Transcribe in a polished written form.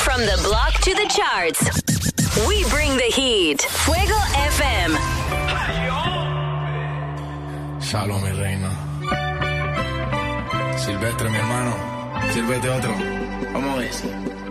From the block to the charts, we bring the heat. Fuego FM. Shalom, mi reina. Silvestre, mi hermano. Sírvete otro. Vamos a ver.